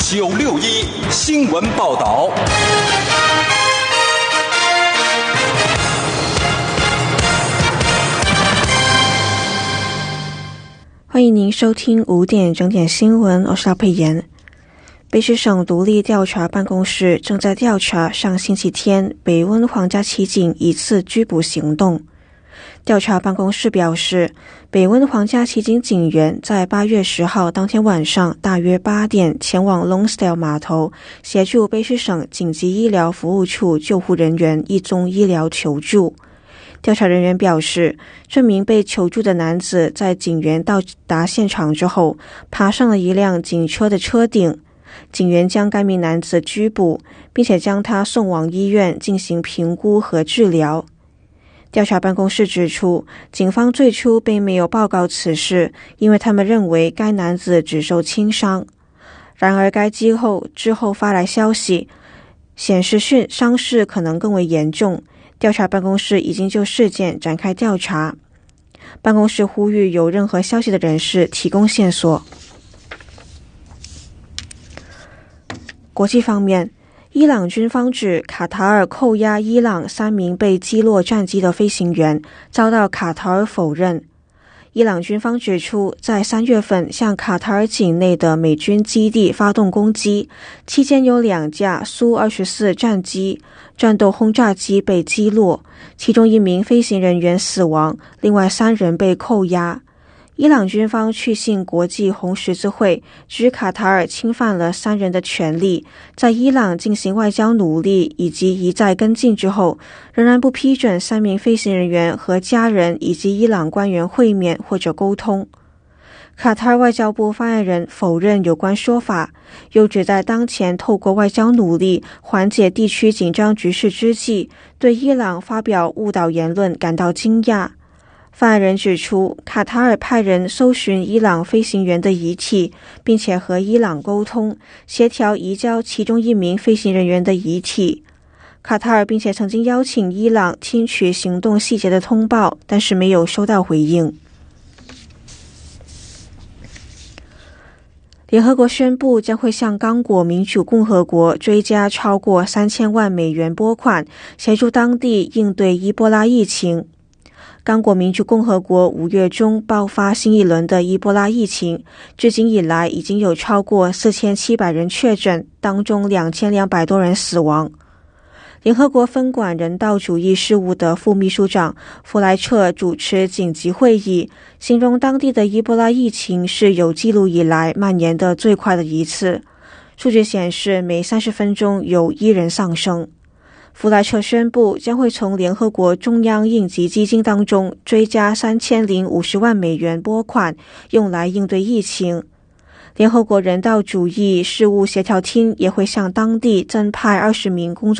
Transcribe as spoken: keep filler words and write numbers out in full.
九六一新闻报道。 欢迎您收听五点整点新闻，我是廖佩妍。卑诗省独立调查办公室正在调查上星期天北温皇家骑警一次拘捕行动。调查办公室表示，北温皇家骑警警员在八月十号当天晚上大约八点前往 Lonsdale 码头，协助卑诗省紧急医疗服务处救护人员一宗医疗求助。调查人员表示，这名被求助的男子在警员到达现场之后，爬上了一辆警车的车顶。警员将该名男子拘捕，并且将他送往医院进行评估和治疗。调查办公室指出，警方最初并没有报告此事，因为他们认为该男子只受轻伤。然而该机构之后发来消息，显示伤势可能更为严重。调查办公室已经就事件展开调查。办公室呼吁有任何消息的人士提供线索。国际方面，伊朗军方指卡塔尔扣押伊朗三名被击落战机的飞行员，遭到卡塔尔否认。伊朗军方指出，在三月份向卡塔尔境内的美军基地发动攻击，期间有两架苏二十四战机、战斗轰炸机被击落，其中一名飞行人员死亡，另外三人被扣押。伊朗军方去信国际红十字会，指卡塔尔侵犯了三人的权利，在伊朗进行外交努力以及一再跟进之后，仍然不批准三名飞行人员和家人以及伊朗官员会面或者沟通。卡塔尔外交部发言人否认有关说法，又指在当前透过外交努力缓解地区紧张局势之际，对伊朗发表误导言论感到惊讶。发言人指出，卡塔尔派人搜寻伊朗飞行员的遗体，并且和伊朗沟通，协调移交其中一名飞行人员的遗体。卡塔尔并且曾经邀请伊朗听取行动细节的通报，但是没有收到回应。联合国宣布将会向刚果民主共和国追加超过三千万美元拨款，协助当地应对伊波拉疫情。刚果民主共和国五月中爆发新一轮的伊波拉疫情，至今以来已经有超过四千七百人确诊，当中两千两百多人死亡。联合国分管人道主义事务的副秘书长弗莱彻主持紧急会议，形容当地的伊波拉疫情是有记录以来蔓延的最快的一次。数据显示，每三十分钟有一人丧生。弗莱彻宣布将会从联合国中央应急基金当中追加三千零五十万美元拨款，用来应对疫情。联合国人道主义事务协调厅也会向当地增派二十名工作